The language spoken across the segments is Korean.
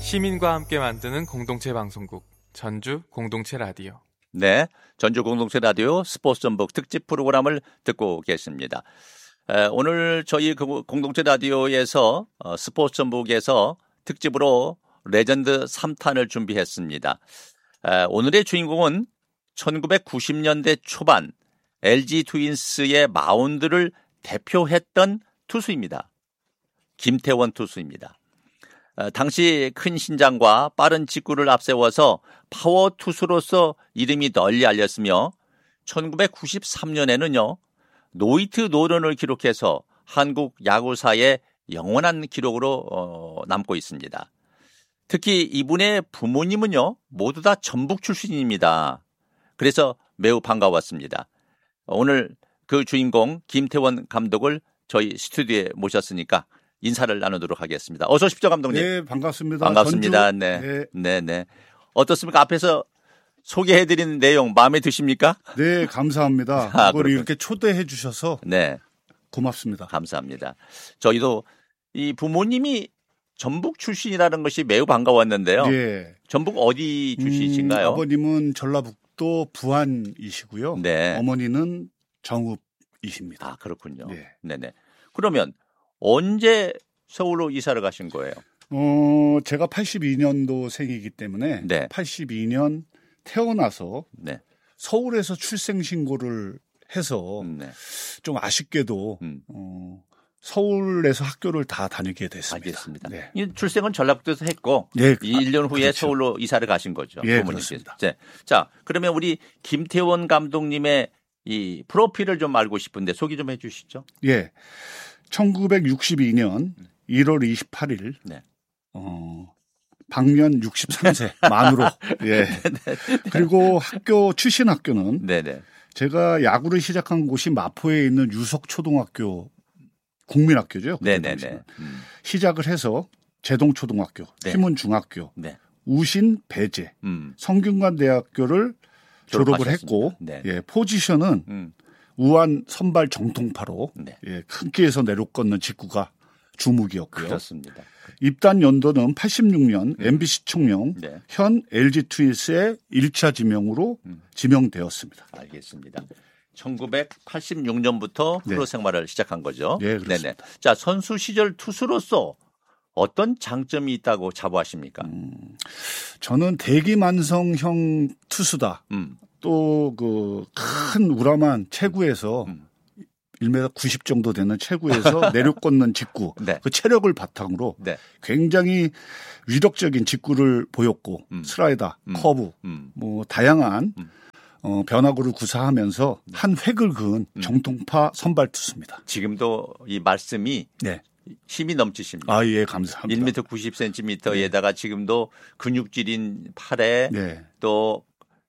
시민과 함께 만드는 공동체 방송국 전주 공동체 라디오. 네, 전주 공동체 라디오 스포츠 전북 특집 프로그램을 듣고 계십니다. 오늘 저희 공동체 라디오에서 스포츠 전북에서 특집으로 레전드 3탄을 준비했습니다. 오늘의 주인공은 1990년대 초반 LG 트윈스의 마운드를 대표했던 투수입니다. 김태원 투수입니다. 당시 큰 신장과 빠른 직구를 앞세워서 파워 투수로서 이름이 널리 알렸으며 1993년에는요. 노히트 노런을 기록해서 한국 야구사의 영원한 기록으로 남고 있습니다. 특히 이분의 부모님은요. 모두 다 전북 출신입니다. 그래서 매우 반가웠습니다. 오늘 그 주인공 김태원 감독을 저희 스튜디오에 모셨으니까 인사를 나누도록 하겠습니다. 어서 오십시오, 감독님. 네, 반갑습니다. 반갑습니다. 네. 네. 어떻습니까? 앞에서 소개해드린 내용 마음에 드십니까? 네, 감사합니다. 그걸 이렇게 초대해 주셔서 네, 고맙습니다. 감사합니다. 저희도 이 부모님이 전북 출신이라는 것이 매우 반가웠는데요. 네. 전북 어디 출신이신가요? 아버님은 전라북도 부안이시고요. 네. 어머니는 정읍이십니다. 아, 그렇군요. 네. 네네. 그러면 언제 서울로 이사를 가신 거예요? 제가 82년도 생이기 때문에 네. 82년 태어나서 네. 서울에서 출생신고를 해서 네. 좀 아쉽게도 서울에서 학교를 다 다니게 됐습니다. 알겠습니다. 네. 출생은 전라북도에서 했고 네. 1년 후에 그렇죠. 서울로 이사를 가신 거죠. 예, 그렇습니다. 네. 자, 그러면 우리 김태원 감독님의 이 프로필을 좀 알고 싶은데 소개 좀 해 주시죠. 예. 1962년 1월 28일 네. 방년 63세 만으로 예. 그리고 학교 출신 학교는 네네. 제가 야구를 시작한 곳이 마포에 있는 유석초등학교 국민학교죠. 네네네. 시작을 해서 제동초등학교, 네. 희문중학교, 네. 우신 배제, 성균관대학교를 졸업을 했고 네. 예, 포지션은 우한 선발 정통파로 네. 예, 큰 키에서 내려꽂는 직구가 주무기였고요. 그렇습니다. 입단 연도는 86년 MBC 총령 네. 현 LG 트윈스의 1차 지명으로 지명되었습니다. 알겠습니다. 1986년부터 프로 네. 생활을 시작한 거죠. 네, 그렇습니다. 네네. 자, 선수 시절 투수로서 어떤 장점이 있다고 자부하십니까? 저는 대기만성형 투수다. 또 그 큰 우람한 체구에서 1m 90 정도 되는 체구에서 내려꽂는 직구, 네. 그 체력을 바탕으로 네. 굉장히 위력적인 직구를 보였고 슬라이더, 커브, 뭐 다양한 변화구를 구사하면서 한 획을 그은 정통파 선발 투수입니다. 지금도 이 말씀이 네. 힘이 넘치십니다. 아, 예, 감사합니다. 1m 90cm에다가 네. 지금도 근육질인 팔에 네. 또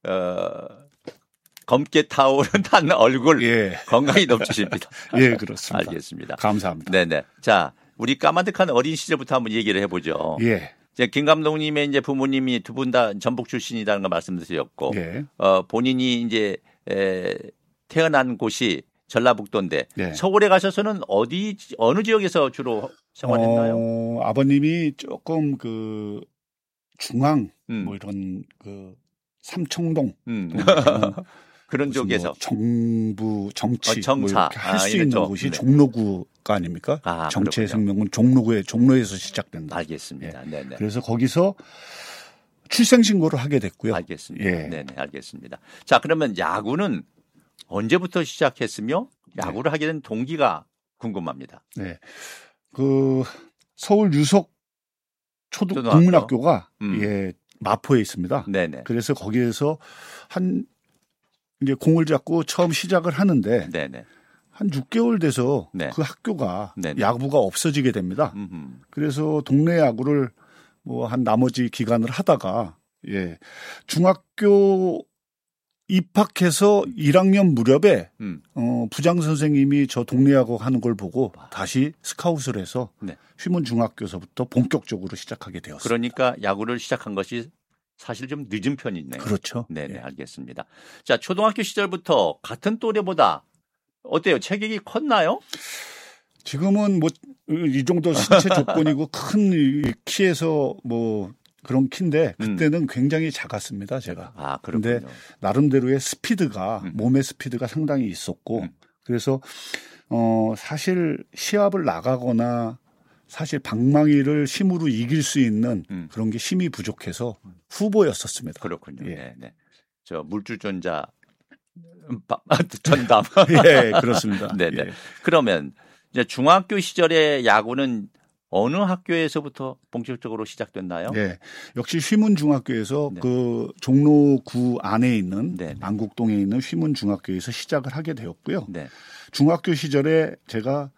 검게 타오른 얼굴 예. 건강히 넘치십니다. 예, 그렇습니다. 알겠습니다. 감사합니다. 네네. 자, 우리 까마득한 어린 시절부터 한번 얘기를 해보죠. 예. 이제 김 감독님의 이제 부모님이 두 분 다 전북 출신이라는 걸 말씀드렸고, 예. 본인이 이제 태어난 곳이 전라북도인데 예. 서울에 가셔서는 어느 지역에서 주로 생활했나요? 아버님이 조금 그 중앙 뭐 이런 그 삼청동 그런 쪽에서 뭐 정부 정치 정차 뭐 이렇게 할 수 있는 곳이 네. 종로구가 아닙니까? 정치의 생명은 종로에서 시작된다. 알겠습니다. 예. 네네. 그래서 거기서 출생신고를 하게 됐고요. 알겠습니다. 예. 네네, 알겠습니다. 자, 그러면 야구는 언제부터 시작했으며 야구를 하게 된 동기가 궁금합니다. 네, 그 서울 유석 국민학교가 예. 마포에 있습니다. 네네. 그래서 거기에서 이제 공을 잡고 처음 시작을 하는데 네네. 한 6개월 돼서 네. 그 학교가 네네. 야구부가 없어지게 됩니다. 그래서 동네 야구를 뭐 한 나머지 기간을 하다가 예. 중학교 입학해서 1학년 무렵에 부장 선생님이 저 동네 야구 하는 걸 보고 다시 스카웃을 해서 네. 휘문중학교에서부터 본격적으로 시작하게 되었습니다. 그러니까 야구를 시작한 것이 사실 좀 늦은 편이네요. 그렇죠. 네네, 네. 알겠습니다. 자, 초등학교 시절부터 같은 또래보다 어때요? 체격이 컸나요? 지금은 뭐 이 정도 신체 조건이고 큰 키에서 뭐 그런 키인데 그때는 굉장히 작았습니다, 제가. 아, 그런데 나름대로의 스피드가 몸의 스피드가 상당히 있었고 그래서 사실 시합을 나가거나 사실 방망이를 힘으로 이길 수 있는 그런 게 힘이 부족해서 후보였었습니다. 그렇군요. 예. 네. 저 물주전자 전담. 예, 그렇습니다. 네네. 예. 그러면 이제 중학교 시절의 야구는 어느 학교에서부터 본격적으로 시작됐나요? 네, 역시 휘문중학교에서 네. 그 종로구 안에 있는 네. 안국동에 있는 휘문중학교에서 시작을 하게 되었고요. 네. 중학교 시절에 제가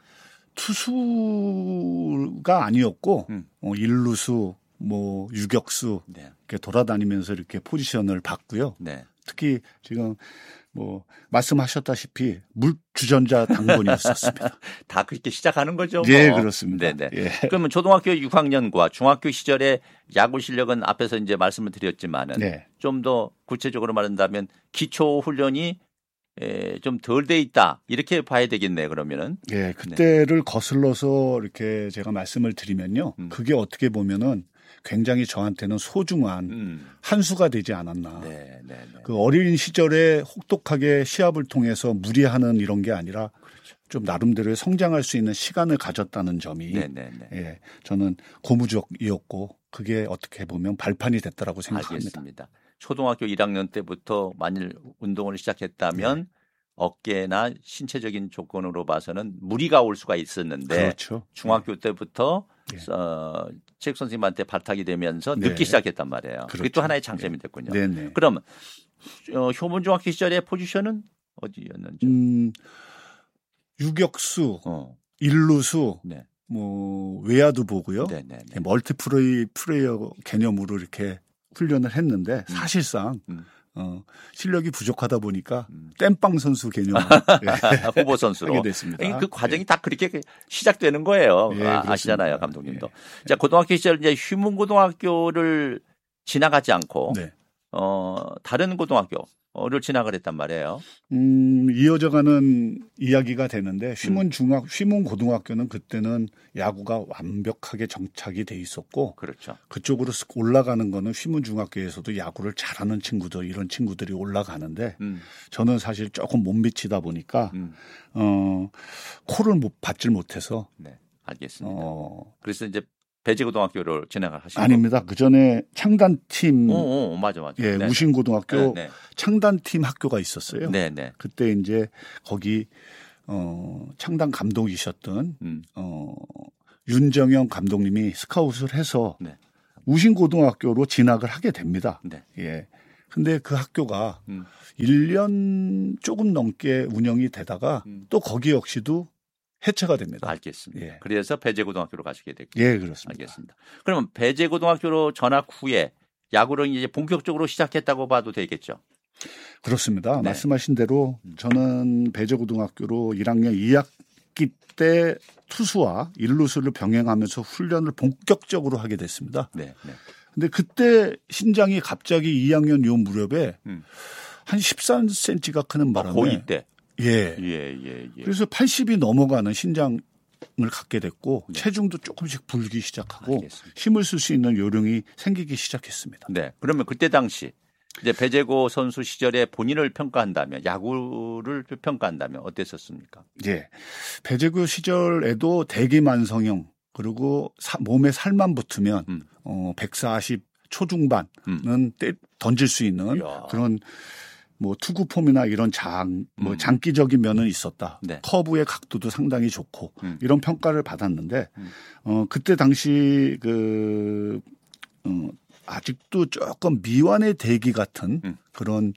투수가 아니었고 일루수, 뭐 유격수 네. 이렇게 돌아다니면서 이렇게 포지션을 봤고요. 네. 특히 지금 뭐 말씀하셨다시피 물주전자 당번이었었습니다. 다 그렇게 시작하는 거죠? 네, 그렇습니다. 네네. 예. 그러면 초등학교 6학년과 중학교 시절의 야구 실력은 앞에서 이제 말씀을 드렸지만은 네. 좀 더 구체적으로 말한다면 기초 훈련이 좀 덜 돼 있다 이렇게 봐야 되겠네요. 그러면은. 예, 그때를 네. 거슬러서 이렇게 제가 말씀을 드리면요, 그게 어떻게 보면은. 굉장히 저한테는 소중한 한 수가 되지 않았나. 네, 네, 네. 그 어린 시절에 혹독하게 시합을 통해서 무리하는 이런 게 아니라 그렇죠. 좀 나름대로의 성장할 수 있는 시간을 가졌다는 점이 네, 네, 네. 예, 저는 고무적이었고 그게 어떻게 보면 발판이 됐다라고 생각합니다. 알겠습니다. 초등학교 1학년 때부터 만일 운동을 시작했다면 네. 어깨나 신체적인 조건으로 봐서는 무리가 올 수가 있었는데 그렇죠. 중학교 때부터 네. 체육 선생님한테 발탁이 되면서 네. 늦기 시작했단 말이에요. 그렇죠. 그게 또 하나의 장점이 됐군요. 네. 네. 그럼 효문중학교 시절의 포지션은 어디였는지? 유격수, 일루수, 네. 뭐 외야도 보고요. 네, 네, 네. 멀티플레이어 개념으로 이렇게 훈련을 했는데 사실상 실력이 부족하다 보니까 땜빵 선수 개념 후보 선수로 하게 됐습니다. 그 과정이 다 그렇게 시작되는 거예요. 아시잖아요, 감독님도. 자, 고등학교 시절 이제 휘문고등학교를 지나가지 않고 네. 다른 고등학교를 지나가려 했단 말이에요. 이어져가는 이야기가 되는데 휘문고등학교는 그때는 야구가 완벽하게 정착이 돼 있었고 그렇죠. 그쪽으로 올라가는 거는 휘문중학교에서도 야구를 잘하는 친구들 이런 친구들이 올라가는데 저는 사실 조금 못 미치다 보니까 콜을 받질 못해서 네, 알겠습니다. 그래서 이제 배제고등학교를 진행하신 아닙니다. 그 전에 창단팀, 맞아. 예, 우신고등학교 창단팀 학교가 있었어요. 네네. 그때 이제 거기 창단 감독이셨던 윤정영 감독님이 스카웃을 해서 네. 우신고등학교로 진학을 하게 됩니다. 네. 예. 근데 그 학교가 1년 조금 넘게 운영이 되다가 또 거기 역시도 해체가 됩니다. 알겠습니다. 예. 그래서 배제고등학교로 가시게 됐군요. 예, 그렇습니다. 알겠습니다. 그러면 배제고등학교로 전학 후에 야구를 이제 본격적으로 시작했다고 봐도 되겠죠? 그렇습니다. 네. 말씀하신 대로 저는 배제고등학교로 1학년 2학기 때 투수와 일루수를 병행하면서 훈련을 본격적으로 하게 됐습니다. 네. 네. 근데 그때 신장이 갑자기 2학년 요 무렵에 한 13cm가 크는 바람에 고2 때. 예. 그래서 80이 넘어가는 신장을 갖게 됐고 네. 체중도 조금씩 불기 시작하고 알겠습니다. 힘을 쓸 수 있는 요령이 생기기 시작했습니다. 네. 그러면 그때 당시 이제 배제고 선수 시절에 본인을 평가한다면 야구를 평가한다면 어땠었습니까? 예. 배제고 시절에도 대기만성형 그리고 몸에 살만 붙으면 140 초중반은 던질 수 있는 이야. 그런 뭐 투구 폼이나 이런 장기적인 면은 있었다. 네. 커브의 각도도 상당히 좋고 이런 평가를 받았는데 그때 당시 아직도 조금 미완의 대기 같은 그런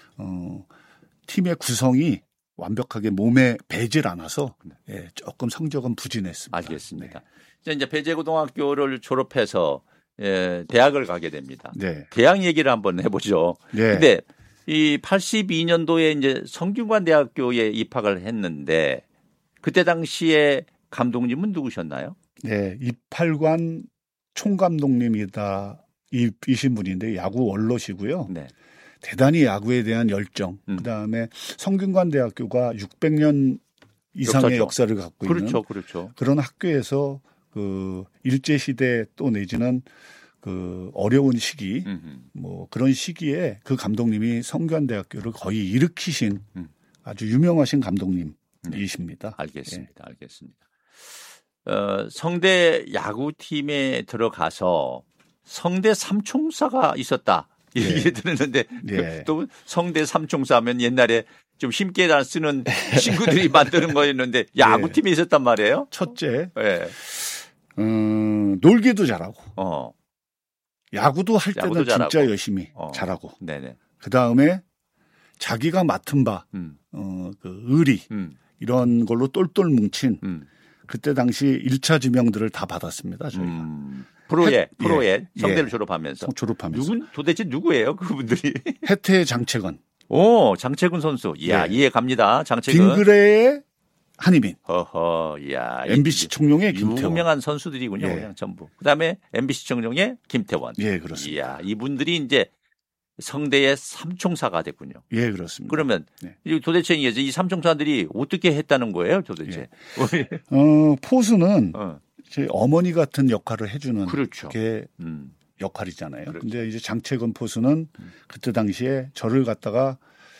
팀의 구성이 완벽하게 몸에 배질 않아서 예, 조금 성적은 부진했습니다. 알겠습니다. 네. 이제 배제고등학교를 졸업해서 대학을 가게 됩니다. 네. 대학 얘기를 한번 해보죠. 네. 근데 이 82년도에 이제 성균관대학교에 입학을 했는데 그때 당시에 감독님은 누구셨나요? 네, 28관 총감독님이다 이신 분인데 야구 원로시고요. 네. 대단히 야구에 대한 열정. 그다음에 성균관대학교가 600년 이상의 역사를 갖고 있는 그렇죠. 그런 학교에서 그 일제 시대 또 내지는 그 어려운 시기 뭐 그런 시기에 그 감독님이 성균관대학교를 거의 일으키신 아주 유명하신 감독님이십니다. 네. 알겠습니다. 예. 알겠습니다. 성대 야구팀에 들어가서 성대 삼총사가 있었다. 얘기 네. 들었는데 네. 또 성대 삼총사 하면 옛날에 좀 힘께 쓰는 친구들이 만드는 거였는데 야구팀에 있었단 말이에요. 첫째, 네. 놀기도 잘하고 야구도 할 때는 야구도 진짜 잘하고. 열심히 잘하고 네네. 그다음에 자기가 맡은 바 그 의리 이런 걸로 똘똘 뭉친 그때 당시 1차 지명들을 다 받았습니다. 저희가. 프로에 성대를 졸업하면서. 도대체 누구예요? 그분들이. 해태 장채건. 오, 장채근 선수. 이야, 이해 갑니다. 장채근. 빙그레의 한희민. 이야. MBC 청룡의 김태원. 유명한 선수들이군요. 그냥 전부. 그다음에 MBC 청룡의 김태원. 예, 그렇습니다. 이야, 이분들이 이제 성대의 삼총사가 됐군요. 예, 그렇습니다. 그러면 도대체 이 삼총사들이 어떻게 했다는 거예요, 도대체? 포수는 제 어머니 같은 역할을 해주는 그렇죠. 게 역할이잖아요. 그렇죠. 근데 이제 장채건 포수는 그때 당시에 저를 갖다가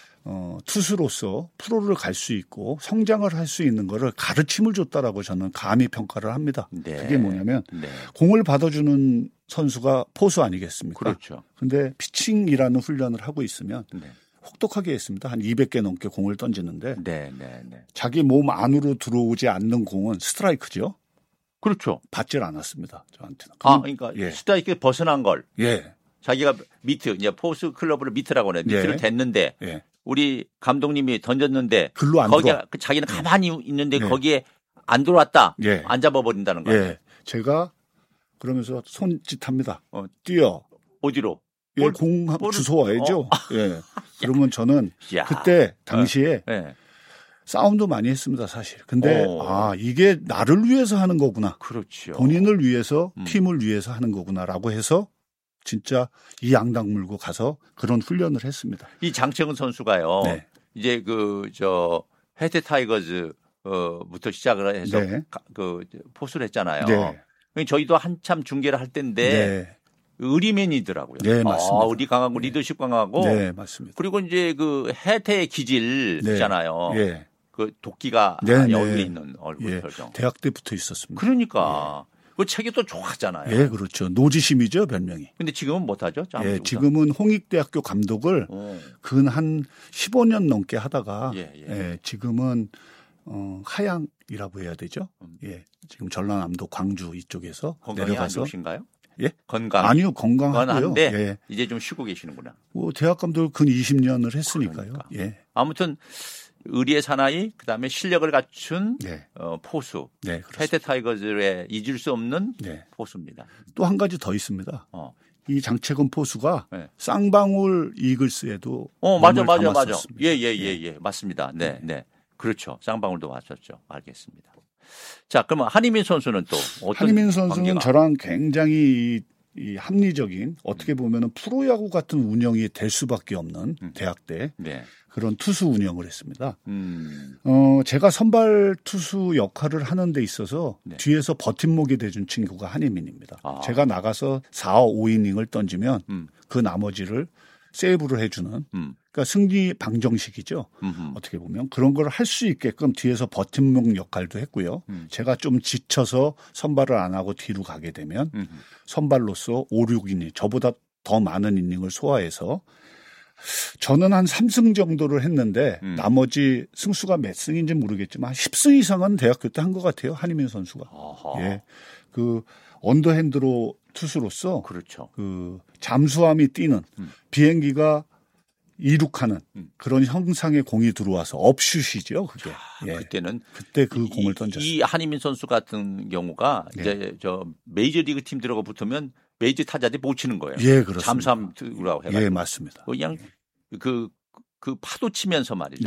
투수로서 프로를 갈 수 있고 성장을 할 수 있는 거를 가르침을 줬다라고 저는 감히 평가를 합니다. 네. 그게 뭐냐면 공을 받아주는 선수가 포수 아니겠습니까? 그렇죠. 근데 피칭이라는 훈련을 하고 있으면 혹독하게 했습니다. 한 200개 넘게 공을 던지는데 자기 몸 안으로 들어오지 않는 공은 스트라이크죠. 그렇죠. 받질 않았습니다. 저한테는. 그러니까 스트라이크 벗어난 걸. 자기가 미트, 이제 포수 클럽을 미트라고 하네. 미트를 댔는데 우리 감독님이 던졌는데 글로 안 거기에 자기는 가만히 있는데 거기에 안 들어왔다. 안 잡아버린다는 거예요. 제가 그러면서 손짓합니다. 뛰어. 어디로? 공 주워 와야죠. 그러면 저는 그때 당시에 싸움도 많이 했습니다, 사실. 근데 이게 나를 위해서 하는 거구나. 그렇죠. 본인을 위해서 팀을 위해서 하는 거구나라고 해서 진짜 이 양당 물고 가서 그런 훈련을 했습니다. 이 장채근 선수가요. 이제 해태 타이거즈 부터 시작을 해서 포수를 했잖아요. 저희도 한참 중계를 할 때인데 의리맨이더라고요. 네, 맞습니다. 의리 강하고 리더십 강하고. 네, 맞습니다. 그리고 이제 그 해태의 기질이잖아요. 그 도끼가 여기 있는 얼굴 표정. 대학 때부터 있었습니다. 그러니까 그 책이 또 좋았잖아요. 예, 그렇죠. 노지심이죠, 별명이. 근데 지금은 못하죠? 지금은 홍익대학교 감독을 근 한 15년 넘게 하다가 지금은 하양이라고 해야 되죠. 지금 전라남도 광주 이쪽에서 내려가서. 건강이 예? 건강. 아니요, 건강하고요. 이제 좀 쉬고 계시는구나. 대학 감독을 근 20년을 했으니까요. 그러니까. 아무튼 의리의 사나이, 그다음에 실력을 갖춘 포수. 해태 타이거즈에 잊을 수 없는 포수입니다. 또 한 가지 더 있습니다. 이 장채건 포수가 쌍방울 이글스에도 맞아. 예, 맞습니다. 네. 그렇죠. 쌍방울도 왔었죠. 알겠습니다. 자, 그러면 한희민 선수는 또 어떤 한희민 선수는 관계가? 저랑 굉장히 이 합리적인 어떻게 보면은 프로야구 같은 운영이 될 수밖에 없는 대학 때 그런 투수 운영을 했습니다. 제가 선발 투수 역할을 하는 데 있어서 뒤에서 버팀목이 돼준 친구가 한희민입니다. 제가 나가서 4, 5이닝을 던지면 그 나머지를 세이브를 해주는 그러니까 승리 방정식이죠. 어떻게 보면 그런 걸 할 수 있게끔 뒤에서 버팀목 역할도 했고요. 제가 좀 지쳐서 선발을 안 하고 뒤로 가게 되면 선발로서 5, 6이닝 저보다 더 많은 이닝을 소화해서 저는 한 3승 정도를 했는데 나머지 승수가 몇 승인지 모르겠지만 10승 이상은 대학교 때 한 것 같아요. 한희민 선수가. 그 언더핸드로 투수로서 그 잠수함이 뛰는 비행기가 이륙하는 그런 형상의 공이 들어와서 업슛이죠. 그게. 그때 그 공을 던졌어요. 이 한희민 선수 같은 경우가 이제 메이저리그 팀들하고 붙으면 메이저 타자들이 못 치는 거예요. 그렇습니다. 잠수함이라고 해가지고. 맞습니다. 그냥 그 파도 치면서 말이죠.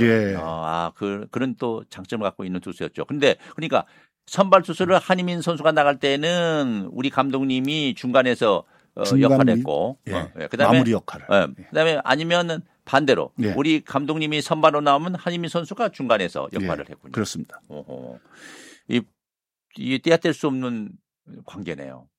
그런 또 장점을 갖고 있는 투수였죠. 근데 그러니까 선발 투수를 한희민 선수가 나갈 때는 우리 감독님이 중간에서 역할을 했고, 그다음에 마무리 역할을. 그다음에 아니면은 반대로 우리 감독님이 선발로 나오면 한희민 선수가 중간에서 역할을 했군요. 그렇습니다. 이게 떼야 뗄 수 없는 관계네요.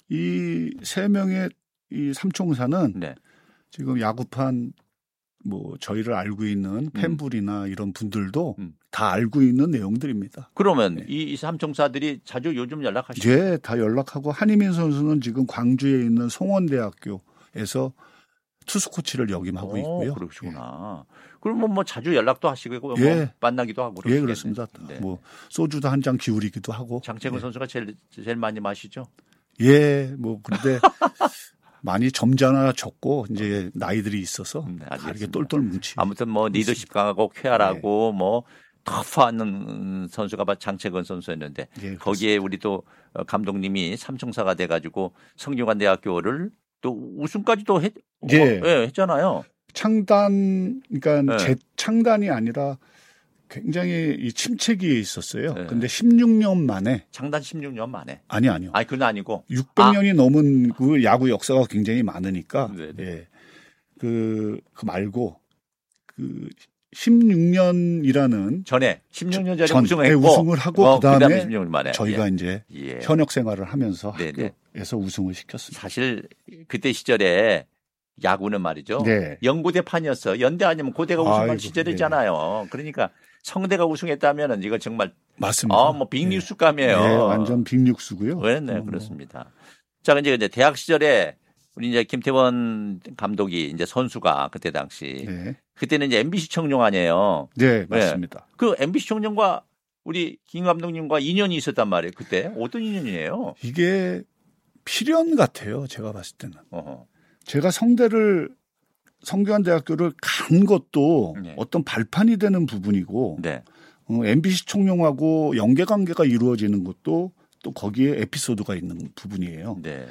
이 세 명의 이 삼총사는 네. 지금 야구판 뭐 저희를 알고 있는 팬불이나 이런 분들도 다 알고 있는 내용들입니다. 그러면 네. 이 삼총사들이 자주 요즘 연락하시죠? 네, 다 연락하고 한희민 선수는 지금 광주에 있는 송원대학교에서 투수 코치를 역임하고 있고요. 그러시구나. 그러면 뭐 자주 연락도 하시고 예. 뭐 만나기도 하고 예, 그렇습니다. 네. 뭐 소주도 한 잔 기울이기도 하고. 장채근 예. 선수가 제일 많이 마시죠? 예, 뭐 근데 많이 점잖아졌고 이제 나이들이 있어서 다 이렇게 똘똘 뭉치. 아무튼 뭐 리더십 강하고 쾌활하고 네. 뭐 터프한 선수가 장채근 선수였는데 예, 거기에 우리 또 감독님이 삼총사가 돼가지고 성균관대학교를 또 우승까지도 했잖아요. 창단 그러니까 재창단이 아니라 굉장히 이 침체기에 있었어요. 근데 16년 만에. 창단 16년 만에. 아니요. 아니, 그건 아니고. 600년이 넘은 그 야구 역사가 굉장히 많으니까. 예. 그 말고 그 16년이라는 전에 16년 전에 우승을 했고 우승을 하고 그다음에 16년 만에 저희가 이제 현역 생활을 하면서 학교에서 우승을 시켰습니다. 사실 그때 시절에 야구는 말이죠. 네. 영고대판이었어. 연대 아니면 고대가 우승한 시절이잖아요. 네. 그러니까 성대가 우승했다면은 이거 정말 맞습니다. 뭐 빅뉴스감이에요. 네, 완전 빅뉴스고요. 네, 그렇습니다. 자, 이제 대학 시절에 우리 이제 김태원 감독이 이제 선수가 그때 당시 그때는 이제 MBC 청룡 아니에요. 네, 맞습니다. 그 MBC 청룡과 우리 김 감독님과 인연이 있었단 말이에요. 그때 어떤 인연이에요? 이게 필연 같아요. 제가 봤을 때는. 제가 성균관대학교를 간 것도 어떤 발판이 되는 부분이고 MBC 청룡하고 연계관계가 이루어지는 것도 또 거기에 에피소드가 있는 부분이에요. 네.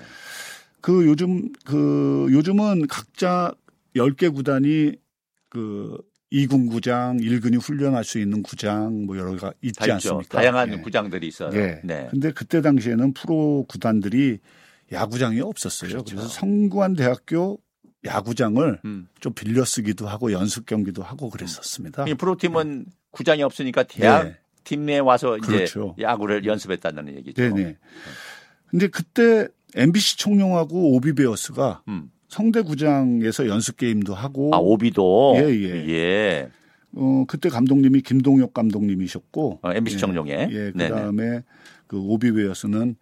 요즘은 각자 10개 구단이 그 2군 구장, 1군이 훈련할 수 있는 구장 뭐 여러 가 있지 않습니까? 다양한 구장들이 있어요. 네. 근데 그때 당시에는 프로 구단들이 야구장이 없었어요. 그렇죠. 그래서 성균관대학교 야구장을 좀 빌려 쓰기도 하고 연습 경기도 하고 그랬었습니다. 프로팀은 구장이 없으니까 대학 팀 내에 와서 이제 야구를 연습했다는 얘기죠. 네네. 근데 그때 MBC 청룡하고 오비베어스가 성대구장에서 연습 게임도 하고. 오비도? 예. 그때 감독님이 김동혁 감독님이셨고. MBC 청룡에. 그다음에 그 오비베어스는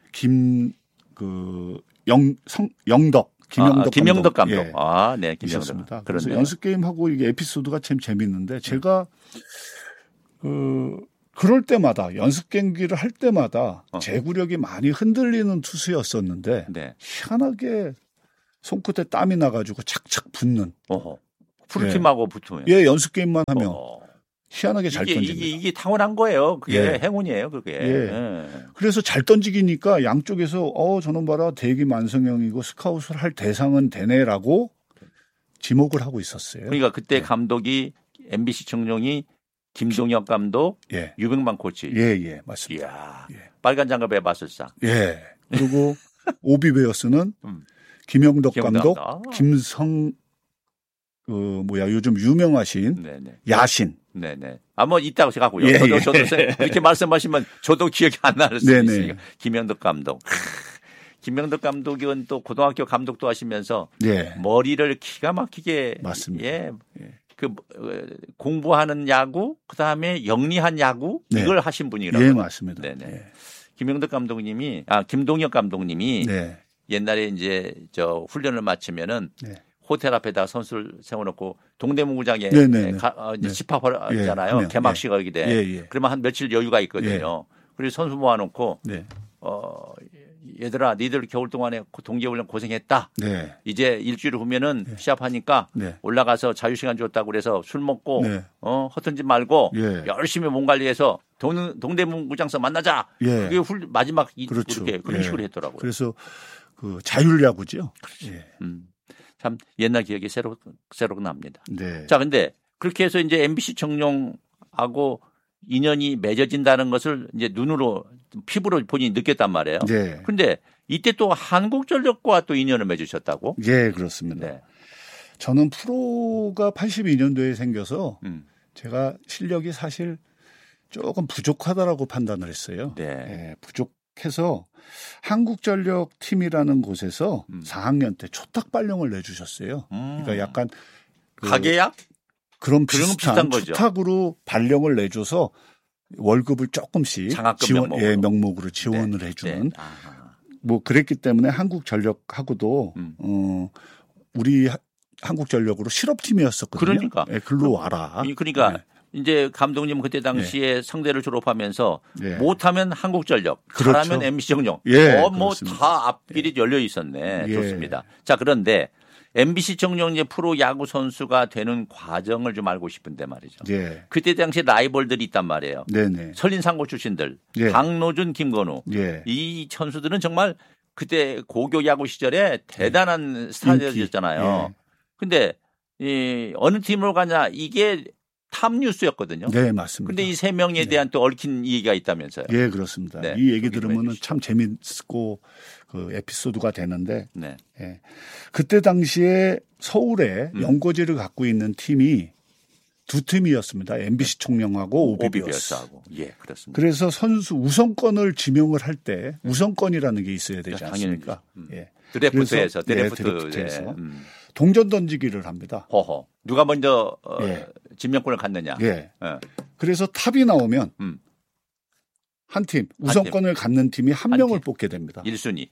김영덕 김영덕 감독. 네, 김영덕. 그래서 연습 게임하고 이게 에피소드가 참 재밌는데 제가 그럴 때마다 연습 경기를 할 때마다 제구력이 많이 흔들리는 투수였었는데 희한하게 손끝에 땀이 나가지고 착착 붙는. 프로팀하고 붙으면. 연습 게임만 하면 희한하게 잘 던집니다. 이게 타고난 거예요. 그게 행운이에요. 그게. 그래서 잘 던지기니까 양쪽에서 저놈 봐라 대기 만성형이고 스카웃을 할 대상은 되네라고 지목을 하고 있었어요. 그러니까 그때 감독이 MBC 청룡이 김동혁 감독, 유병만 코치. 맞습니다. 빨간 장갑에 마술사. 그리고 오비베어스는 김영덕 감독, 요즘 유명하신 야신. 네네. 뭐 있다고 생각하고요. 저도 이렇게 말씀하시면 저도 기억이 안 나는 수 있으니까. 김영덕 감독. 김영덕 감독은 또 고등학교 감독도 하시면서 머리를 기가 막히게 맞습니다. 공부하는 야구, 그다음에 영리한 야구 이걸 하신 분이라고. 맞습니다. 김영덕 감독님이 김동혁 감독님이 옛날에 이제 훈련을 마치면은 호텔 앞에다 선수를 세워놓고 동대문구장에 집합하잖아요. 개막식 하게 돼. 그러면 한 며칠 여유가 있거든요. 그리고 선수 모아놓고 얘들아, 니들 겨울 동안에 동계훈련 고생했다. 이제 일주일 후면은 시합하니까 올라가서 자유시간 줬다고 그래서 술 먹고 허튼 짓 말고 열심히 몸 관리해서 동대문구장에서 만나자. 그게 마지막 이렇게 그런 식으로 했더라고요. 그래서 그 자율야구죠. 참 옛날 기억이 새록 납니다. 자, 근데 그렇게 해서 이제 MBC 청룡하고 인연이 맺어진다는 것을 이제 눈으로 피부로 본인이 느꼈단 말이에요. 그런데 이때 또 한국전력과 또 인연을 맺으셨다고? 그렇습니다. 저는 프로가 82년도에 생겨서 제가 실력이 사실 조금 부족하다라고 판단을 했어요. 해서 한국전력 팀이라는 곳에서 4학년 때 초탁 발령을 내주셨어요. 그러니까 약간 가계약? 그런 비슷한 거죠. 초탁으로 발령을 내줘서 월급을 조금씩 장학금 명목으로 지원을 해주는 뭐 그랬기 때문에 한국전력하고도 우리 한국전력으로 실업팀이었었거든요. 그러니까 글로 와라. 그러니까 이제 감독님 그때 당시에 성대를 졸업하면서 못하면 한국전력, 그렇죠. 잘하면 MBC정령, 뭐 다 앞길이 열려 있었네. 좋습니다. 자, 그런데 MBC정령 이제 프로 야구 선수가 되는 과정을 좀 알고 싶은데 말이죠. 그때 당시에 라이벌들이 있단 말이에요. 설린상고 출신들, 박노준, 김건우, 이 선수들은 정말 그때 고교 야구 시절에 대단한 스타들이었잖아요. 근데 어느 팀으로 가냐 이게 탑뉴스였거든요. 네, 맞습니다. 근데 이 세 명에 대한 또 얽힌 얘기가 있다면서요. 예, 그렇습니다. 이 얘기 들으면 참 재밌고 그 에피소드가 되는데 그때 당시에 서울에 연고지를 갖고 있는 팀이 두 팀이었습니다. MBC 총령하고 오비베어스. 예, 그렇습니다. 그래서 선수 우선권을 지명을 할 때 우선권이라는 게 있어야 되지 않습니까? 드래프트에서. 동전 던지기를 합니다. 누가 먼저 지명권을 갖느냐. 그래서 탑이 나오면 한 팀, 우선권을 갖는 팀이 한 명을 뽑게 됩니다. 1순위.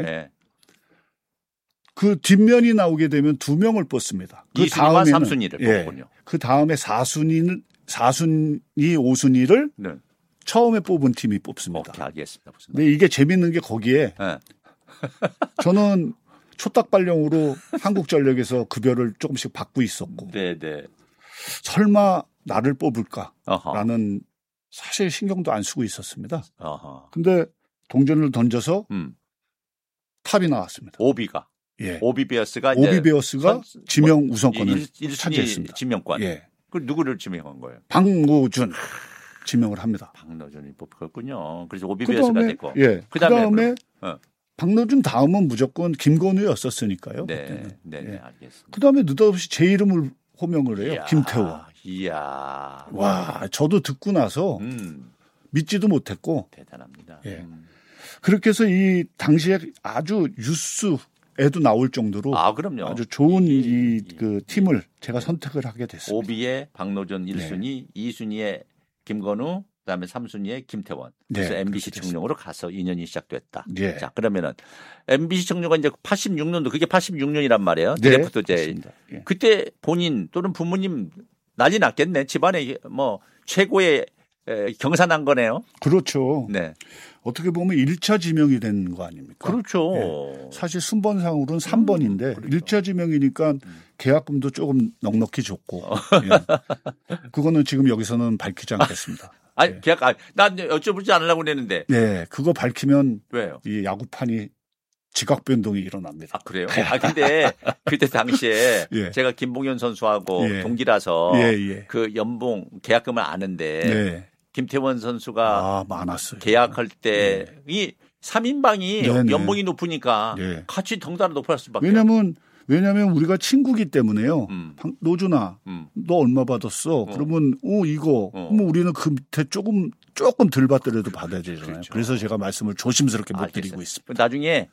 그 뒷면이 나오게 되면 두 명을 뽑습니다. 그 2순위와 3순위를 뽑군요. 그 다음에 4순위, 5순위를 처음에 뽑은 팀이 뽑습니다. 알겠습니다. 근데 이게 재밌는 게 거기에 저는 초딱 발령으로 한국전력에서 급여를 조금씩 받고 있었고 설마 나를 뽑을까라는 사실 신경도 안 쓰고 있었습니다. 근데 동전을 던져서 탑이 나왔습니다. 오비베어스가 지명 우선권을 차지했습니다. 지명권. 그 누구를 지명한 거예요? 박노준 지명을 합니다. 박노준이 뽑혔군요. 그래서 오비베어스가 됐고. 그다음에 박노준 다음은 무조건 김건우였었으니까요. 알겠습니다. 그다음에 느닷없이 제 이름을 호명을 해요. 김태원. 이야. 와, 저도 듣고 나서 믿지도 못했고. 대단합니다. 그렇게 해서 이 당시에 아주 뉴스에도 나올 정도로 그럼요. 아주 좋은 그 팀을 제가 선택을 하게 됐습니다. 오비에 박노준 1순위, 2순위에 김건우, 그다음에 3순위에 김태원. 그래서 MBC 청룡으로 가서 인연이 시작됐다. 자, 그러면은 MBC 청룡은 이제 86년도 그게 86년이란 말이에요. 드래프트 때. 그때 본인 또는 부모님 난리 났겠네. 집안에 뭐 최고의 경사난 거네요. 그렇죠. 어떻게 보면 1차 지명이 된 거 아닙니까? 그렇죠. 사실 순번상으로는 3번인데 1차 지명이니까 계약금도 조금 넉넉히 줬고 그거는 지금 여기서는 밝히지 않겠습니다. 계약 난 여쭤보지 않으려고 했는데. 그거 밝히면 왜요? 이 야구판이 지각 변동이 일어납니다. 그래요? 근데 그때 당시에 제가 김봉현 선수하고 동기라서 그 연봉 계약금을 아는데 김태원 선수가 많았어요. 계약할 때 이 3인방이 연봉이 높으니까 같이 덩달아 높을 수밖에. 왜냐면 우리가 친구기 때문에요. 노준아, 너 얼마 받았어? 그러면 이거. 그러면 우리는 그 밑에 조금 덜 받더라도 받아야 되잖아요. 그래서 제가 말씀을 조심스럽게 못 드리고 있습니다. 나중에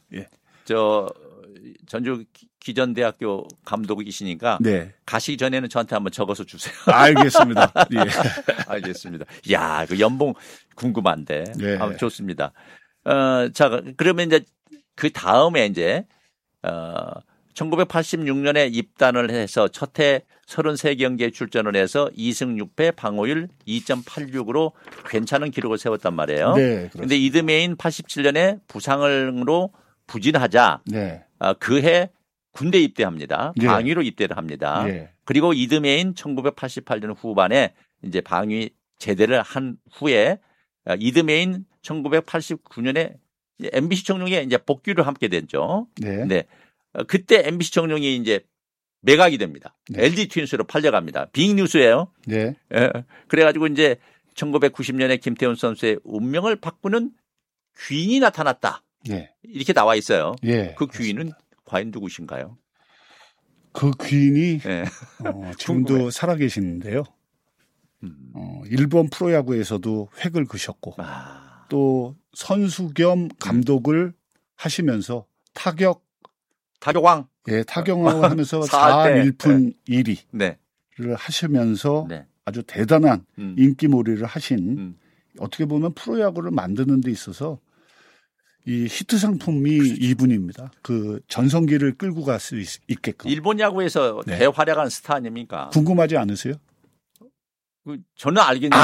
전주 기전대학교 감독이시니까 가시기 전에는 저한테 한번 적어서 주세요. 알겠습니다. 알겠습니다. 야, 그 연봉 궁금한데. 좋습니다. 자, 그러면 이제 그 다음에 이제 1986년에 입단을 해서 첫해 33경기에 출전을 해서 2승 6패 방어율 2.86으로 괜찮은 기록을 세웠단 말이에요. 그런데 이듬해인 87년에 부상으로 부진하자 그해 군대 입대합니다. 방위로 입대를 합니다. 그리고 이듬해인 1988년 후반에 이제 방위 제대를 한 후에 이듬해인 1989년에 MBC 청룡에 이제 복귀를 함께 됐죠. 그때 MBC 청룡이 이제 매각이 됩니다. LG 트윈스로 팔려갑니다. 빅뉴스예요. 그래가지고 이제 1990년에 김태훈 선수의 운명을 바꾸는 귀인이 나타났다. 이렇게 나와 있어요. 그 귀인은 과연 누구신가요? 그 귀인이 지금도 살아계시는데요. 일본 프로야구에서도 획을 그셨고 또 선수 겸 감독을 하시면서 타격왕. 예, 타격왕을 하면서 4할 1푼 1리를 하시면서 아주 대단한 인기몰이를 하신 어떻게 보면 프로야구를 만드는 데 있어서 이 히트 상품이 이분입니다. 그 전성기를 끌고 갈 수 있게끔. 일본 야구에서 대활약한 스타 아닙니까? 궁금하지 않으세요? 저는 알겠는데.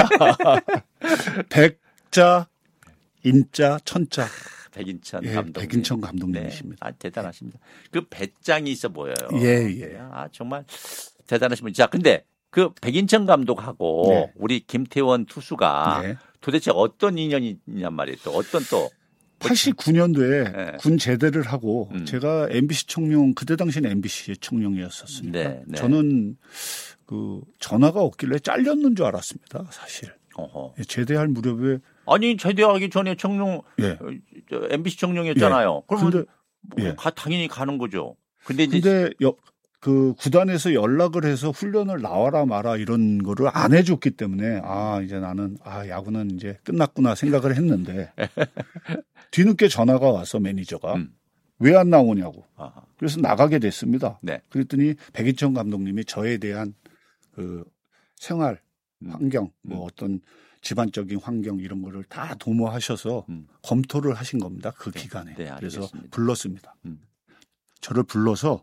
백자, 인자, 천자. 백인천 감독님. 백인천 감독님이십니다. 대단하십니다. 그 배짱이 있어 보여요. 예. 정말 대단하신 분이. 자, 근데 그 백인천 감독하고 우리 김태원 투수가 도대체 어떤 인연이 있냔 말이에요. 또 어떤 또 89년도에 군 제대를 하고 제가 MBC 청룡 그때 당시는 MBC 청룡이었었으니까 저는 그 전화가 없길래 잘렸는 줄 알았습니다. 사실. 제대할 무렵에 아니 제대하기 전에 청룡 MBC 청룡이었잖아요. 그러면 당연히 가는 거죠. 근데 그 구단에서 연락을 해서 훈련을 나와라 마라 이런 거를 안 해줬기 때문에 이제 나는 야구는 이제 끝났구나 생각을 했는데 뒤늦게 전화가 와서 매니저가 왜 안 나오냐고. 그래서 나가게 됐습니다. 그랬더니 백인천 감독님이 저에 대한 그 생활 환경 뭐 어떤 집안적인 환경 이런 거를 다 도모하셔서 검토를 하신 겁니다. 그 기간에. 그래서 불렀습니다. 저를 불러서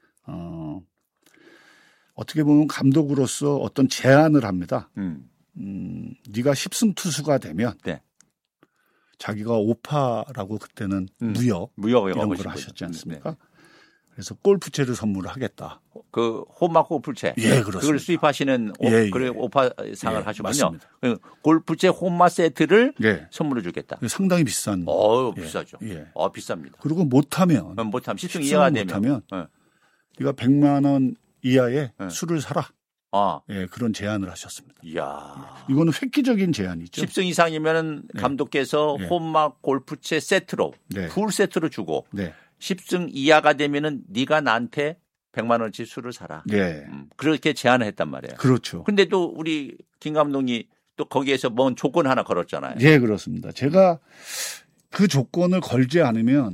어떻게 보면 감독으로서 어떤 제안을 합니다. 네가 10승 투수가 되면 자기가 오파라고 그때는 무역 이런 걸 하셨지 않습니까? 그래서 골프채를 선물하겠다. 그 홈마 골프채. 그렇습니다. 그걸 수입하시는 오파상을 하셨군요. 맞습니다. 골프채 홈마 세트를 선물로 주겠다. 상당히 비싼. 비싸죠. 비쌉니다. 그리고 못하면 10승 이하가 되면 네가 100만 원 이하의 술을 사라. 그런 제안을 하셨습니다. 이거는 획기적인 제안이죠. 10승 이상이면 감독께서 홈마 골프채 세트로 풀 세트로 주고 10승 이하가 되면은 네가 나한테 100만 원치 술을 사라. 그렇게 제안을 했단 말이에요. 그렇죠. 근데 또 우리 김 감독이 또 거기에서 뭔 조건 하나 걸었잖아요. 그렇습니다. 제가 그 조건을 걸지 않으면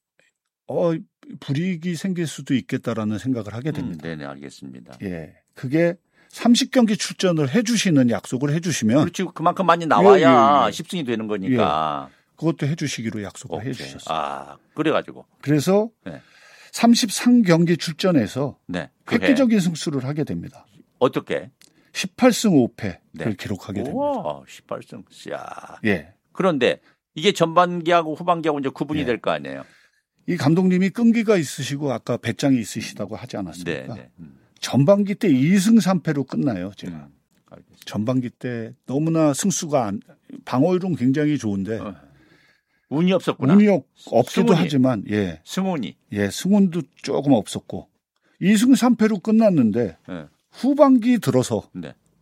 불이익이 생길 수도 있겠다라는 생각을 하게 됩니다. 네네, 알겠습니다. 그게 30경기 출전을 해주시는 약속을 해주시면. 그렇지. 그만큼 많이 나와야 10승이 되는 거니까. 그것도 해주시기로 약속을 해주셨어요. 그래가지고. 그래서 33경기 출전해서 획기적인 승수를 하게 됩니다. 어떻게? 18승 5패를 기록하게 됩니다. 18승. 그런데 이게 전반기하고 후반기하고 이제 구분이 될 거 아니에요. 이 감독님이 끈기가 있으시고 아까 배짱이 있으시다고 하지 않았습니까? 전반기 때 2승 3패로 끝나요. 제가. 전반기 때 너무나 승수가 방어율은 굉장히 좋은데 운이 없었구나. 운이 없기도 하지만 승운이. 승운도 조금 없었고 2승 3패로 끝났는데 후반기 들어서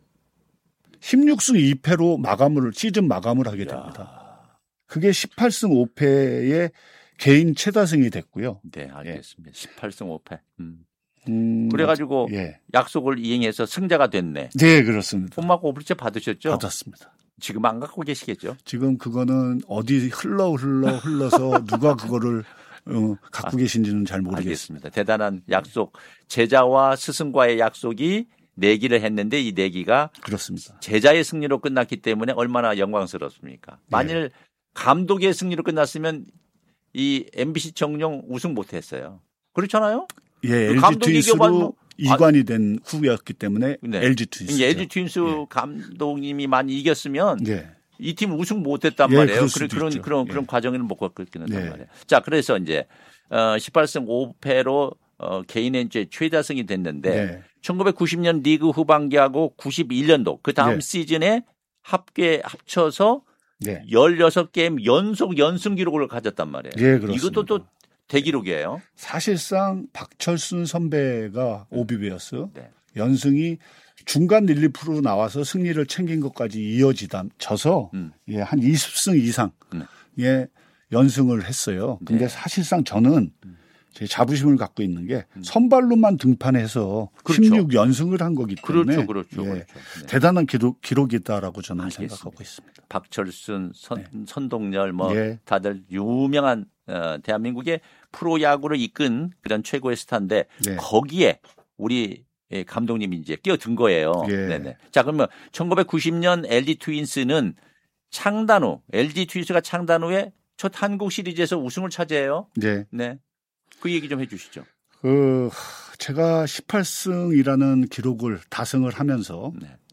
16승 2패로 시즌 마감을 하게 됩니다. 그게 18승 5패의 개인 최다승이 됐고요. 알겠습니다. 18승 5패. 그래가지고 약속을 이행해서 승자가 됐네. 그렇습니다. 홈마 골프채 받으셨죠? 받았습니다. 지금 안 갖고 계시겠죠? 지금 그거는 어디 흘러서 누가 그거를 갖고 계신지는 잘 모르겠습니다. 대단한 약속. 제자와 스승과의 약속이 내기를 했는데 이 내기가 그렇습니다. 제자의 승리로 끝났기 때문에 얼마나 영광스럽습니까? 만일 감독의 승리로 끝났으면 이 MBC 청룡 우승 못했어요. 그렇잖아요? LG 트윈스로 이관이 된 후였기 때문에 LG 트윈스. LG 트윈스 감독님이 많이 이겼으면 이 팀 우승 못했단 말이에요. 그런 과정에는 못 갔겠단 말이에요. 자, 그래서 이제 18승 5패로 개인의 이제 최다승이 됐는데 1990년 리그 후반기하고 91년도 그 다음 시즌에 합쳐서 16게임 연속 연승 기록을 가졌단 말이에요. 이것도 또 대기록이에요. 사실상 박철순 선배가 오비베어스 연승이 중간 릴리프로 나와서 승리를 챙긴 것까지 이어져서 한 20승 이상 연승을 했어요. 근데 사실상 저는 제 자부심을 갖고 있는 게 선발로만 등판해서 그렇죠. 16연승을 한 거기 때문에 그렇죠. 네. 대단한 기록이다라고 저는 알겠습니다. 생각하고 있습니다. 박철순, 선동열 다들 유명한 대한민국의 프로야구를 이끈 그런 최고의 스타인데 거기에 우리 감독님이 이제 끼어든 거예요. 네네. 자, 그러면 1990년 LG 트윈스는 창단 후 LG 트윈스가 창단 후에 첫 한국 시리즈에서 우승을 차지해요. 네. 그 얘기 좀 해주시죠. 제가 18승이라는 기록을 다승을 하면서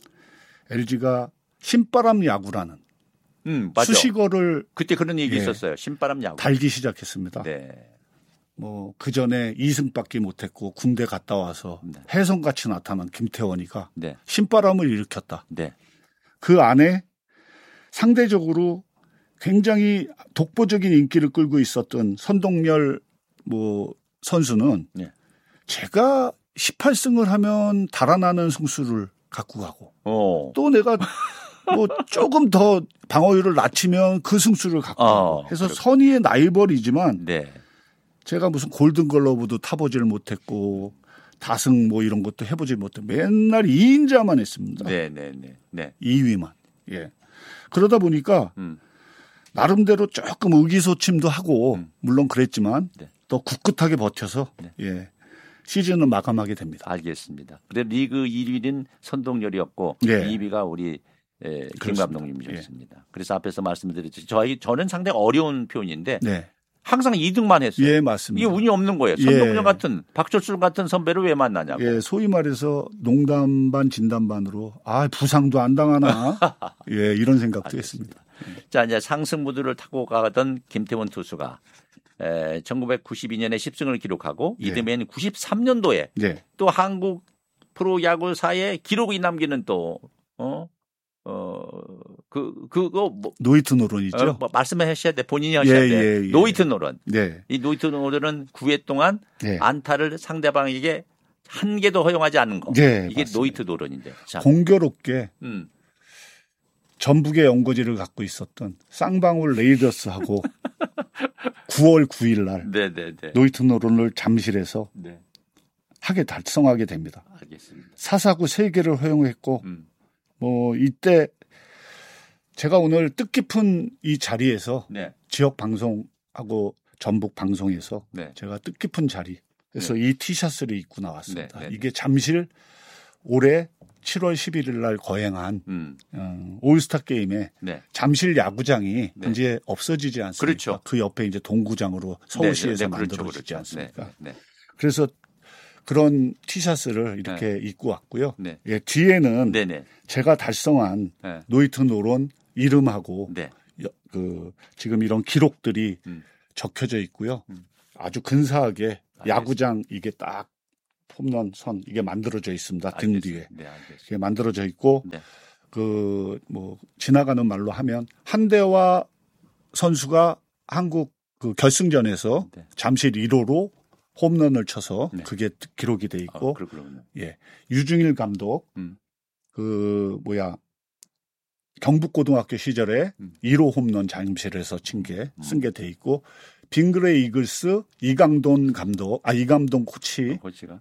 LG가 신바람 야구라는 맞아. 수식어를 그때 그런 얘기 있었어요. 신바람 야구. 달기 시작했습니다. 뭐 그 전에 2승밖에 못했고 군대 갔다 와서 혜성같이 나타난 김태원이가 신바람을 일으켰다. 그 안에 상대적으로 굉장히 독보적인 인기를 끌고 있었던 선동열 선수는 제가 18승을 하면 달아나는 승수를 갖고 가고 또 내가 뭐 조금 더 방어율을 낮추면 그 승수를 갖고 가고 해서 선의의 라이벌이지만 제가 무슨 골든글러브도 타보지를 못했고 다승 뭐 이런 것도 해보지 못했고 맨날 2인자만 했습니다. 2위만. 그러다 보니까 나름대로 조금 의기소침도 하고 물론 그랬지만 더 굳굳하게 버텨서 시즌을 마감하게 됩니다. 알겠습니다. 그래 리그 1위는 선동열이었고 2위가 우리 김 감독님이셨습니다. 그래서 앞에서 말씀드렸듯이 저는 상당히 어려운 표현인데 항상 2등만 했어요. 맞습니다. 이게 운이 없는 거예요. 선동열 같은 박철순 같은 선배를 왜 만나냐고. 소위 말해서 농담 반 진담 반으로 부상도 안 당하나 이런 생각도 했습니다. 자, 이제 상승 무드를 타고 가던 김태원 투수가 1992년에 10승을 기록하고 이듬해인 93년도에 또 한국 프로야구사에 기록이 남기는 또 그거 노이트 노런이죠. 말씀해 하셔야 돼. 본인이 하셔야 돼. 노이트 노런. 이 노이트 노런은 9회 동안 안타를 상대방에게 한 개도 허용하지 않는 거. 이게 맞습니다. 노이트 노런인데. 자. 공교롭게 전북의 연고지를 갖고 있었던 쌍방울 레이더스하고 9월 9일 날 노이트 노런을 잠실에서 달성하게 됩니다. 알겠습니다. 사사구 3개를 허용했고 이때 제가 오늘 뜻깊은 이 자리에서 지역 방송하고 전북 방송에서 제가 뜻깊은 자리에서 이 티셔츠를 입고 나왔습니다. 이게 잠실 올해 7월 11일 날 거행한 올스타 게임에 잠실 야구장이 이제 없어지지 않습니까? 그렇죠. 그 옆에 이제 동구장으로 서울시에서 만들어지지 않습니까? 그래서 그런 티셔츠를 이렇게 입고 왔고요. 뒤에는 제가 달성한 노이트 노런 이름하고 지금 이런 기록들이 적혀져 있고요. 아주 근사하게 야구장 이게 딱 홈런 선 이게 만들어져 있습니다. 등 뒤에 이게 만들어져 있고 지나가는 말로 하면 한대화 선수가 한국 결승전에서 잠실 1호로 홈런을 쳐서 그게 기록이 돼 있고 유중일 감독 경북고등학교 시절에 1호 홈런 잠실에서 쓴 게 돼 있고 빙그레 이글스 이강돈 코치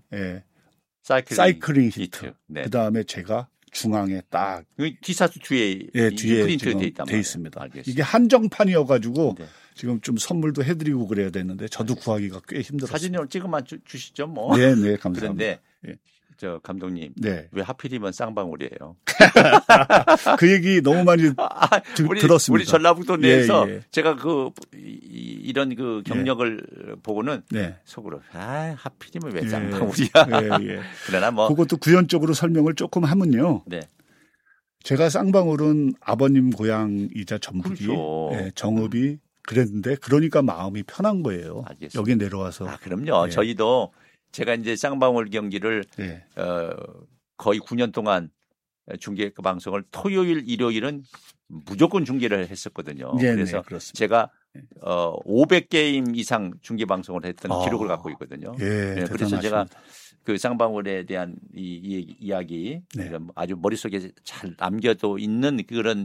사이클링 히트. 그다음에 제가 중앙에 딱 티셔츠 뒤에 프린트 돼 있습니다. 알겠습니다. 이게 한정판이어 가지고 지금 좀 선물도 해드리고 그래야 되는데 저도 구하기가 꽤 힘들었어요. 사진을 찍어만 주시죠, 뭐. 네, 감사합니다. 그런데 저 감독님, 왜 하필이면 쌍방울이에요? 그 얘기 너무 많이 들었습니다. 우리 전라북도 내에서 제가 이런 경력을 보고는 속으로 하필이면 왜 쌍방울이야? 그러나 뭐 그것도 구현적으로 설명을 조금 하면요. 제가 쌍방울은 아버님 고향이자 전북이 정읍이 그랬는데 그러니까 마음이 편한 거예요. 알겠습니다. 여기 내려와서. 그럼요. 저희도 제가 이제 쌍방울 경기를 거의 9년 동안 중계 방송을 토요일, 일요일은 무조건 중계를 했었거든요. 그래서 제가 500게임 이상 중계 방송을 했던 기록을 갖고 있거든요. 그래서 제가 그 쌍방울에 대한 이 이야기 아주 머릿속에 잘 남겨도 있는 그런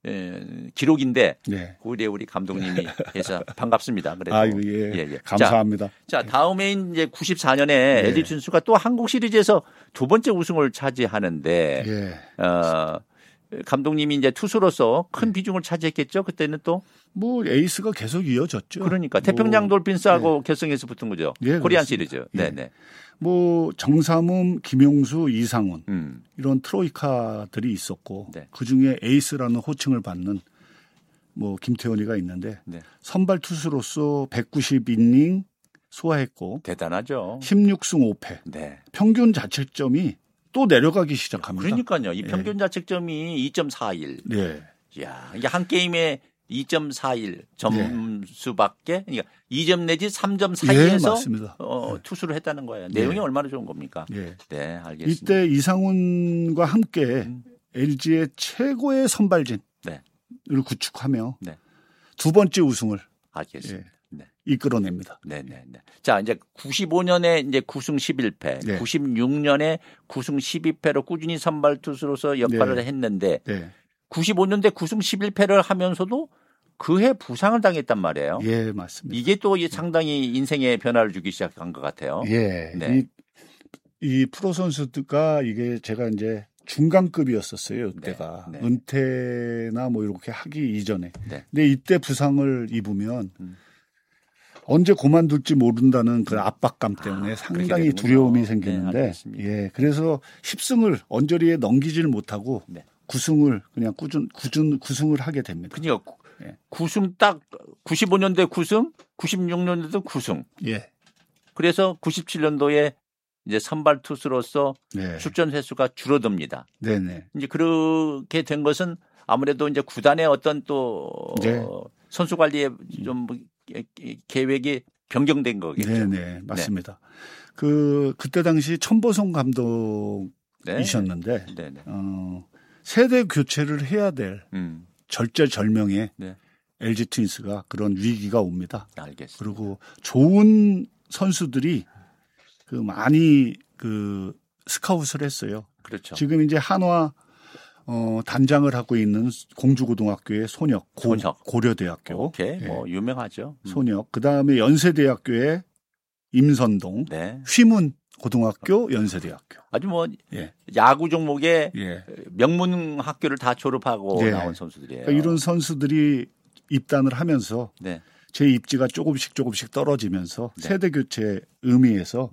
기록인데 네. 우리 감독님이 해서 반갑습니다. 그래도. 아유, 예. 감사합니다. 자, 다음에 이제 94년에 LG 트윈스가 또 한국 시리즈에서 두 번째 우승을 차지하는데 감독님이 이제 투수로서 큰 비중을 차지했겠죠. 그때는 또 뭐 에이스가 계속 이어졌죠. 그러니까 태평양 돌핀스하고 결승에서 붙은 거죠. 코리안 시리즈. 네. 뭐 정삼훈, 김용수, 이상훈 이런 트로이카들이 있었고 그 중에 에이스라는 호칭을 받는 뭐 김태원이가 있는데 선발 투수로서 190이닝 소화했고 대단하죠. 16승 5패. 평균 자책점이 또 내려가기 시작합니다. 그러니까요. 이 평균 자책점이 2.41. 네. 이야, 이게 한 게임에 2.41 점수밖에 그러니까 2점 내지 3점 사이에서 투수를 했다는 거예요. 내용이 얼마나 좋은 겁니까? 네, 알겠습니다. 이때 이상훈과 함께 LG의 최고의 선발진을 구축하며 두 번째 우승을 알겠습니다. 이끌어냅니다. 네. 자, 이제 95년에 이제 9승 11패, 96년에 9승 12패로 꾸준히 선발 투수로서 역할을 했는데 95년대 9승 11패를 하면서도 그해 부상을 당했단 말이에요. 예, 맞습니다. 이게 또 상당히 인생의 변화를 주기 시작한 것 같아요. 이 프로 선수가 이게 제가 이제 중간급이었었어요. 그때가 은퇴나 뭐 이렇게 하기 이전에. 근데 이때 부상을 입으면 언제 그만둘지 모른다는 그 압박감 때문에 상당히 두려움이 생기는데, 그래서 10승을 언저리에 넘기지를 못하고 9승을 그냥 9승을 하게 됩니다. 그러니까 9승 딱 95년대 9승, 96년도도 9승. 그래서 97년도에 이제 선발 투수로서 출전 횟수가 줄어듭니다. 이제 그렇게 된 것은 아무래도 이제 구단의 어떤 또 선수 관리에 좀 계획이 변경된 거겠죠. 네, 맞습니다. 그때 당시 천보성 감독이셨는데 세대 교체를 해야 될 절제절명에 LG 트윈스가 그런 위기가 옵니다. 알겠습니다. 그리고 좋은 선수들이 많이 스카웃을 했어요. 그렇죠. 지금 이제 한화 단장을 하고 있는 공주고등학교의 손혁. 고려대학교. 뭐 유명하죠. 손혁. 그다음에 연세대학교의 임선동. 휘문 고등학교, 연세대학교. 아주 뭐 야구 종목에 명문 학교를 다 졸업하고 나온 선수들이에요. 그러니까 이런 선수들이 입단을 하면서 제 입지가 조금씩 떨어지면서 세대 교체 의미에서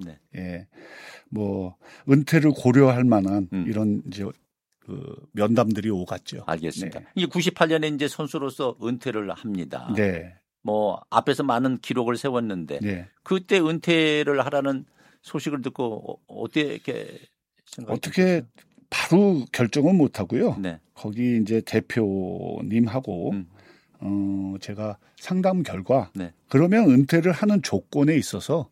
뭐 은퇴를 고려할 만한 이런 이제 면담들이 오갔죠. 알겠습니다. 이게 98년에 이제 선수로서 은퇴를 합니다. 뭐 앞에서 많은 기록을 세웠는데 그때 은퇴를 하라는 소식을 듣고 어떻게 생각하세요? 어떻게 바로 결정은 못 하고요. 거기 이제 대표님하고 제가 상담 결과 그러면 은퇴를 하는 조건에 있어서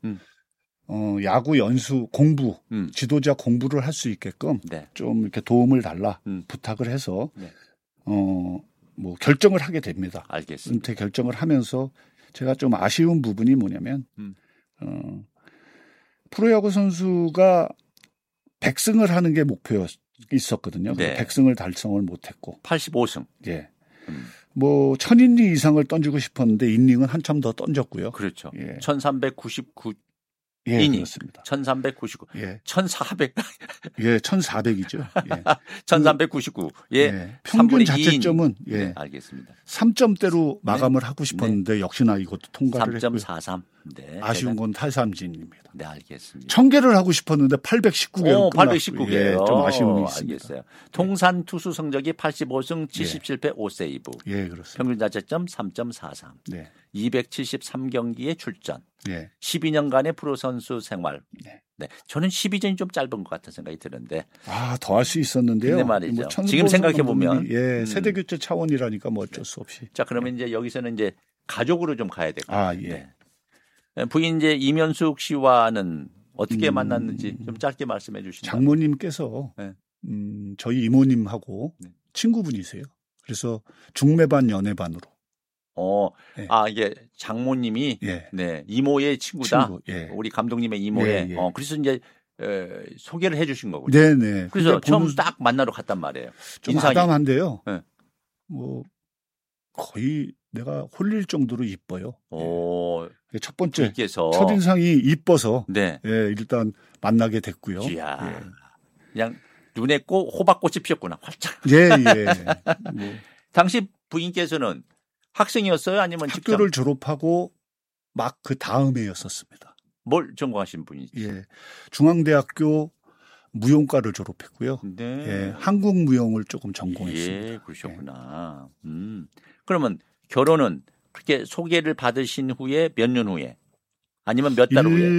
야구 연수 공부 지도자 공부를 할 수 있게끔 좀 이렇게 도움을 달라 부탁을 해서 뭐 결정을 하게 됩니다. 알겠습니다. 은퇴 결정을 하면서 제가 좀 아쉬운 부분이 뭐냐면 프로야구 선수가 100승을 하는 게 목표였었거든요. 100승을 달성을 못했고 85승. 뭐 1000이닝 이상을 던지고 싶었는데 이닝은 한참 더 던졌고요. 그렇죠. 1399 그렇습니다. 1399. 1400. 1400이죠. 1399. 평균 자책점은 알겠습니다. 3점대로 마감을 하고 싶었는데 역시나 이것도 통과를 했고요. 3.43. 아쉬운 건 탈삼진입니다. 네, 알겠습니다. 1000개를 하고 싶었는데 819개로 819개. 좀 아쉬움이 있습니다. 알겠어요. 통산 투수 성적이 85승 77패 5세이브. 그렇습니다. 평균 자책점 3.43. 273경기에 출전. 12년간의 프로 선수 생활. 저는 12전이 좀 짧은 것 같은 생각이 드는데. 더 할 수 있었는데요. 근데 말이죠. 지금 생각해 보면 세대 교체 차원이라니까 뭐 어쩔 수 없이. 자, 그러면 이제 여기서는 이제 가족으로 좀 가야 될 것 같아요. 부인 이제 이면숙 씨와는 어떻게 만났는지 좀 짧게 말씀해 주시면. 장모님께서 저희 이모님하고 친구분이세요. 그래서 중매반 연애반으로. 이게 장모님이 이모의 친구다. 우리 감독님의 이모의. 그래서 이제 소개를 해 주신 거군요. 그래서 처음 딱 만나러 갔단 말이에요. 좀 아담한데요. 뭐 거의 내가 홀릴 정도로 이뻐요. 첫 번째 첫인상이 이뻐서 네. 예, 일단 만나게 됐고요. 이야, 예. 그냥 눈에 호박꽃이 피었구나. 활짝. 예, 예. 뭐. 당시 부인께서는 학생이었어요? 아니면 학교를 졸업하고 막 그 다음 해였었습니다. 뭘 전공하신 분이죠? 예, 중앙대학교 무용과를 졸업했고요. 네. 예, 한국무용을 조금 전공했습니다. 예, 그러셨구나. 예. 그러면 결혼은 그렇게 소개를 받으신 후에 몇 년 후에 아니면 몇 달 후에?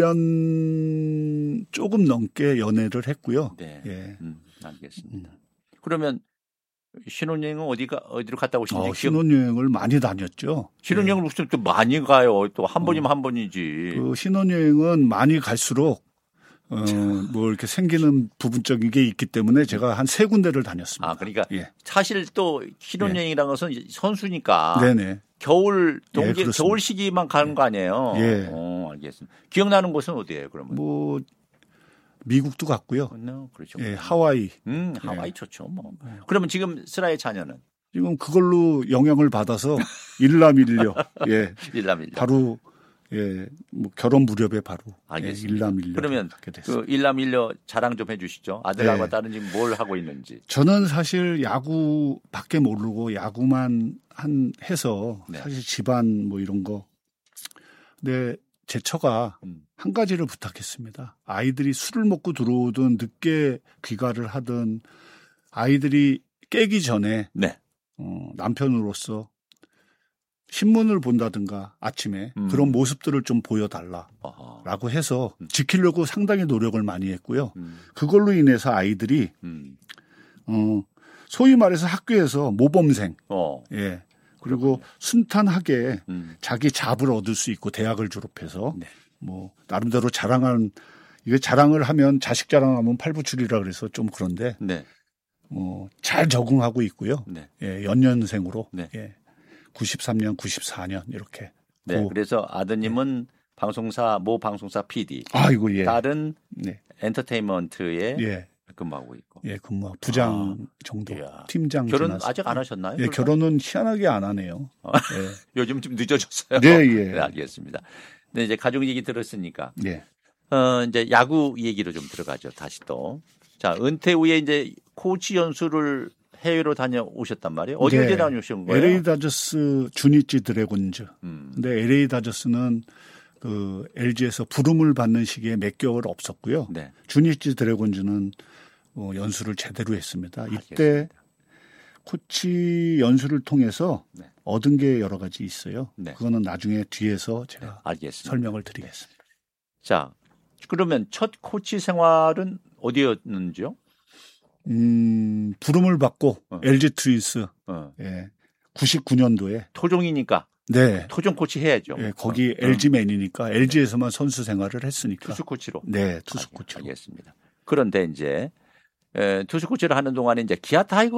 1년 조금 넘게 연애를 했고요. 네. 예. 알겠습니다. 그러면 신혼여행은 어디로 갔다 오신지? 신혼여행을 많이 다녔죠. 신혼여행을 무슨 또 많이 가요. 또 한 번이면 한 번이지. 그 신혼여행은 많이 갈수록 뭐 이렇게 생기는 부분적인 게 있기 때문에 제가 한 3군데를 다녔습니다. 아, 그러니까 예. 사실 또 신혼여행이라는 것은 선수니까 네네. 겨울 겨울 시기만 가는 거 아니에요? 예. 알겠습니다. 기억나는 곳은 어디예요, 그러면? 뭐 미국도 갔고요. 그렇죠. 예, 하와이. 하와이 좋죠, 뭐. 그러면 지금 슬아의 자녀는? 지금 그걸로 영향을 받아서 일남일녀. 예. 일남일녀. 바로 예, 뭐 결혼 무렵에 바로 알겠습니다. 일남일녀. 그러면 그 일남일녀 자랑 좀 해주시죠. 아들하고 딸은 지금 뭘 하고 있는지. 저는 사실 야구밖에 모르고 야구만 해서 사실 집안 뭐 이런 거. 근데 제 처가 한 가지를 부탁했습니다. 아이들이 술을 먹고 들어오든 늦게 귀가를 하든 아이들이 깨기 전에 남편으로서 신문을 본다든가 아침에 그런 모습들을 좀 보여달라라고 해서 지키려고 상당히 노력을 많이 했고요. 그걸로 인해서 아이들이 소위 말해서 학교에서 모범생, 예, 그리고 순탄하게 자기 잡을 얻을 수 있고 대학을 졸업해서 뭐 나름대로 이게 자랑을 하면 자식 자랑하면 팔부출이라 그래서 좀 그런데 잘 적응하고 있고요. 예, 연년생으로. 예. 93년, 94년 이렇게. 네, 그래서 아드님은 모 방송사 PD. 아이고 예. 딸은 엔터테인먼트에 근무하고 있고. 예, 부장 정도. 팀장. 결혼 지나서. 아직 안 하셨나요? 예, 결혼은 희한하게 안 하네요. 예. 요즘 좀 늦어졌어요. 네, 예. 네, 알겠습니다. 네, 이제 가족 얘기 들었으니까. 예. 이제 야구 얘기로 좀 들어가죠. 다시 또. 자, 은퇴 후에 이제 코치 연수를 해외로 다녀오셨단 말이에요. 어디 다녀오신 거예요? LA 다저스 주니치 드래곤즈. 근데 LA 다저스는 그 LG에서 부름을 받는 시기에 몇 개월 없었고요. 주니치 드래곤즈는 연수를 제대로 했습니다. 이때 코치 연수를 통해서 얻은 게 여러 가지 있어요. 그거는 나중에 뒤에서 제가 설명을 드리겠습니다. 자, 그러면 첫 코치 생활은 어디였는지요? 부름을 받고 LG 트윈스 99년도에 토종이니까 토종 코치 해야죠. 예, 거기 LG맨이니까 LG에서만 선수 생활을 했으니까 투수 코치로. 네, 투수 코치로. 알겠습니다. 그런데 이제 투수 코치를 하는 동안에 이제 기아 타이거